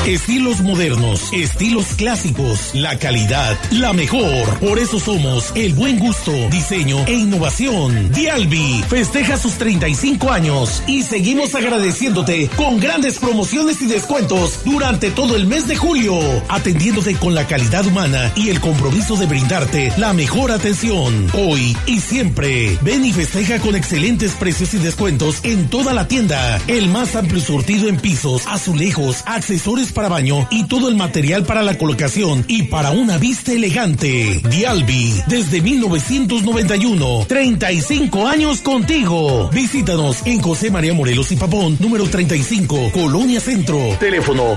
Estilos modernos, estilos clásicos, la calidad, la mejor. Por eso somos el buen gusto, diseño e innovación. Dialbi festeja sus 35 años y seguimos agradeciéndote con grandes promociones y descuentos durante todo el mes de julio, atendiéndote con la calidad humana y el compromiso de brindarte la mejor atención. Hoy y siempre, ven y festeja con excelentes precios y descuentos en toda la tienda. El más amplio surtido en pisos, azulejos, accesorios para baño y todo el material para la colocación y para una vista elegante. Dialbi, desde 1991, 35 años contigo. Visítanos en José María Morelos y Pavón, número 35, Colonia Centro. Teléfono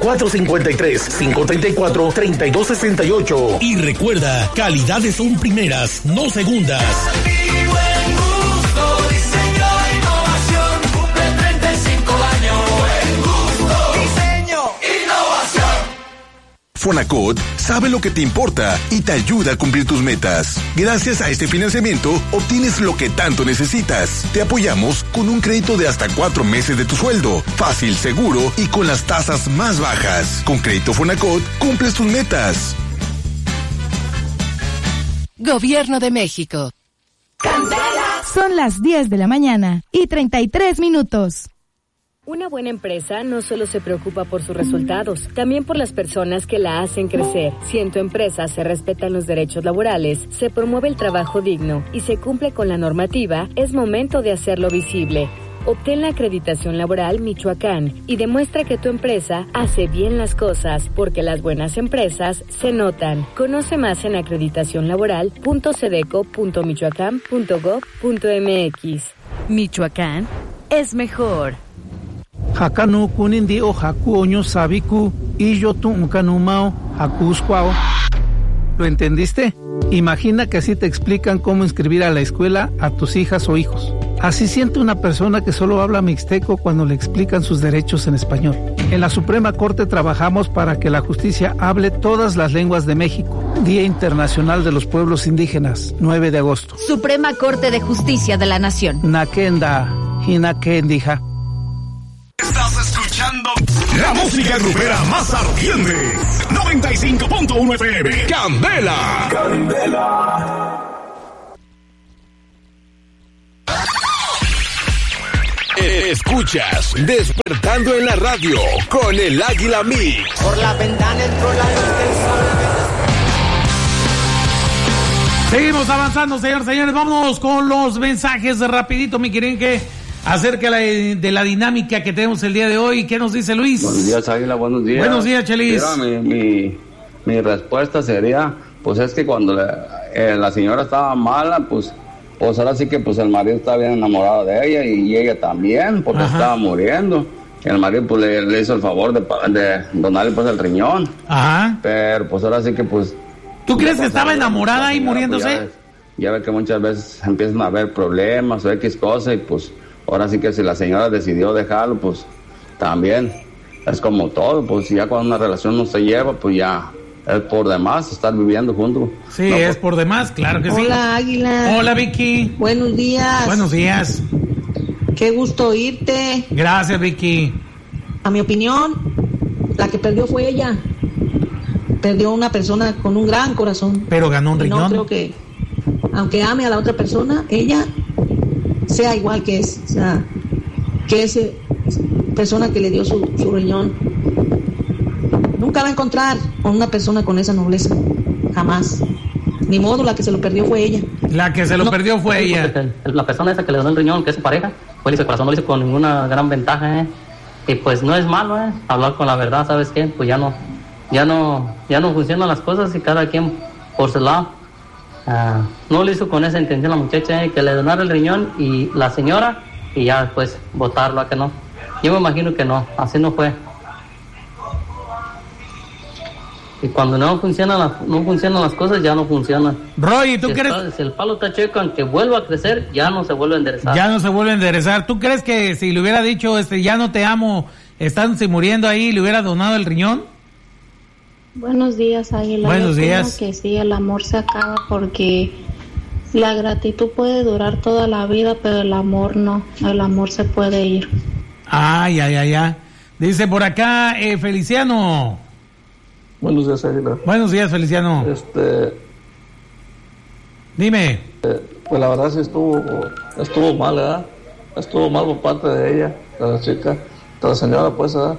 453-534-3268. Y recuerda, calidades son primeras, no segundas. Fonacot sabe lo que te importa y te ayuda a cumplir tus metas. Gracias a este financiamiento, obtienes lo que tanto necesitas. Te apoyamos con un crédito de hasta 4 meses de tu sueldo. Fácil, seguro y con las tasas más bajas. Con Crédito Fonacot, cumples tus metas. Gobierno de México. ¡Candela! Son las 10 de la mañana y 33 minutos. Una buena empresa no solo se preocupa por sus resultados, también por las personas que la hacen crecer. Si en tu empresa se respetan los derechos laborales, se promueve el trabajo digno y se cumple con la normativa, es momento de hacerlo visible. Obtén la acreditación laboral Michoacán y demuestra que tu empresa hace bien las cosas, porque las buenas empresas se notan. Conoce más en acreditacionlaboral.sedeco.michoacán.gov.mx. Michoacán es mejor. Hakanu kunindi o haku oño sabiku y yo tu unkanumao hakusquao. ¿Lo entendiste? Imagina que así te explican cómo inscribir a la escuela a tus hijas o hijos. Así siente una persona que solo habla mixteco cuando le explican sus derechos en español. En la Suprema Corte trabajamos para que la justicia hable todas las lenguas de México. Día Internacional de los Pueblos Indígenas, 9 de agosto. Suprema Corte de Justicia de la Nación. Nakenda, hinakendija. Estás escuchando la música grupera más ardiente. 95.1 FM. Candela. Candela. Escuchas Despertando en la Radio con el Águila Mix. Por la ventana entró la luz del sol. Seguimos avanzando, señores. Vámonos con los mensajes de rapidito, mi querido, acerca de la dinámica que tenemos el día de hoy. ¿Qué nos dice Luis? Buenos días, Águila, buenos días. Buenos días, Chelis. Mi respuesta sería, pues es que cuando la señora estaba mala, pues ahora sí que pues el marido estaba bien enamorado de ella y ella también, porque estaba muriendo. El marido pues le hizo el favor de donarle pues el riñón. Ajá. Pero pues ahora sí que pues... ¿Tú crees que estaba enamorada y muriéndose? Pues, ya ves que muchas veces empiezan a haber problemas o X cosas y pues ahora sí que si la señora decidió dejarlo, pues también es como todo, pues ya cuando una relación no se lleva, pues ya es por demás estar viviendo juntos. Sí, no, es por demás, claro que sí. Hola, Águila. Hola, Vicky. Buenos días. Buenos días. Qué gusto oírte. Gracias, Vicky. A mi opinión, la que perdió fue ella. Perdió una persona con un gran corazón. Pero ganó un riñón. No creo que, aunque ame a la otra persona, ella sea igual que es, o sea, que esa persona que le dio su riñón nunca va a encontrar con una persona con esa nobleza, jamás. Ni modo, la que se lo perdió fue ella. La que se lo perdió fue ella. La persona esa que le donó el riñón, que es su pareja, pues el corazón no lo hizo con ninguna gran ventaja, y pues no es malo, hablar con la verdad, ¿sabes qué? Pues ya no funcionan las cosas y cada quien por su lado. No lo hizo con esa intención la muchacha, que le donara el riñón y la señora, y ya después votarlo a que no. Yo me imagino que no, así no fue. Y cuando no funcionan las cosas, ya no funcionan. Roy, ¿tú crees? Si el palo está chueco, aunque vuelva a crecer, ya no se vuelve a enderezar. Ya no se vuelve a enderezar. ¿Tú crees que si le hubiera dicho, ya no te amo, estándose muriendo ahí, le hubiera donado el riñón? Buenos días, Águila. Buenos días. Yo creo que sí, el amor se acaba porque la gratitud puede durar toda la vida, pero el amor no. El amor se puede ir. Ya. Dice por acá, Feliciano. Buenos días, Águila. Buenos días, Feliciano. Dime. Pues la verdad sí estuvo mal, ¿verdad? Estuvo mal por parte de ella, de la chica, de la señora, pues, ¿verdad?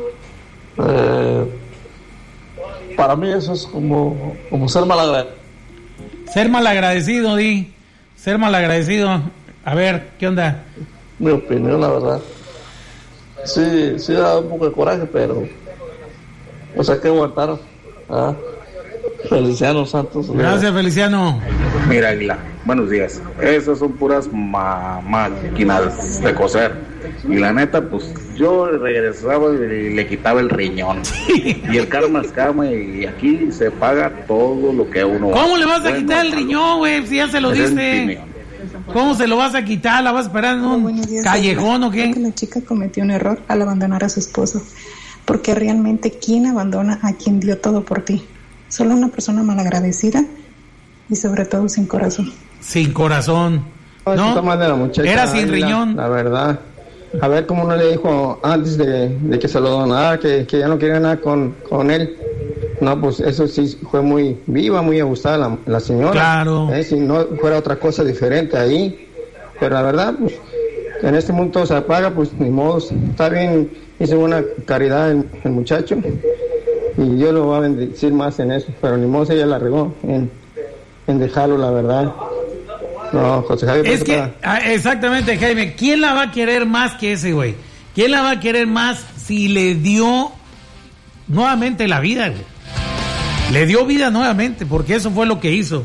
Para mí eso es como ser malagradecido. Ser malagradecido, Di. Ser malagradecido. A ver, ¿qué onda? Mi opinión, la verdad. Sí da un poco de coraje, pero pues hay que aguantar. ¿Ah? Feliciano Santos. Gracias, Feliciano. Mira, Águila, buenos días. Esas son puras máquinas de coser. Y la neta, pues yo regresaba y le quitaba el riñón. Y el karma es karma, y aquí se paga todo lo que uno ¿Cómo le vas a quitar el riñón, güey? Si ya se lo diste. ¿Cómo se lo vas a quitar? ¿La vas a esperar en un callejón o qué? Creo que la chica cometió un error al abandonar a su esposo. Porque realmente, ¿quién abandona a quien dio todo por ti? Solo una persona malagradecida y sobre todo sin corazón. Sin corazón. ¿No? De la muchacha, era sin riñón. La verdad. A ver cómo no le dijo antes de que se lo donara, que ya no quería nada con él. No, pues eso sí fue muy viva, muy ajustada la señora. Claro. Si no fuera otra cosa diferente ahí. Pero la verdad, pues, en este mundo se apaga, pues ni modo. Está bien, hizo buena caridad el muchacho. Y Dios lo va a bendecir más en eso. Pero ni modo, ella la regó en dejarlo, la verdad. No, José Javier. Es que, exactamente, Jaime, ¿quién la va a querer más que ese güey? ¿Quién la va a querer más si le dio nuevamente la vida, güey? Le dio vida nuevamente, porque eso fue lo que hizo.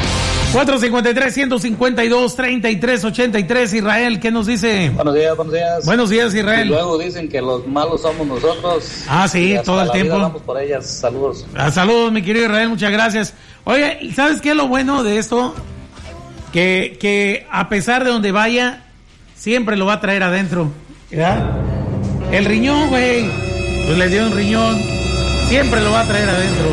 453-152-3383, Israel, ¿qué nos dice? Buenos días, buenos días. Buenos días, Israel. Y luego dicen que los malos somos nosotros. Ah, sí, todo el tiempo. Vamos por ellas. Saludos. Saludos, mi querido Israel, muchas gracias. Oye, ¿sabes qué es lo bueno de esto? Que a pesar de donde vaya, siempre lo va a traer adentro, ¿verdad? El riñón, güey, pues le dio un riñón, siempre lo va a traer adentro.